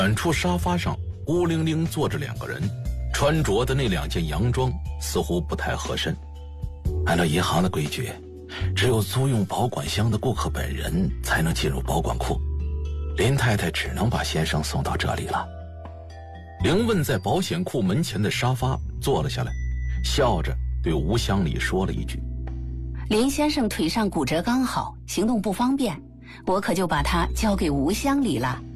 远处沙发上孤零零坐着2个人，穿着的那2件洋装似乎不太合身。按照银行的规矩，只有租用保管箱的顾客本人才能进入保管库。林太太只能把先生送到这里了。凌问在保险库门前的沙发坐了下来，笑着对吴乡里说了一句： 林先生腿上骨折刚好，行动不方便，我可就把他交给吴乡里了。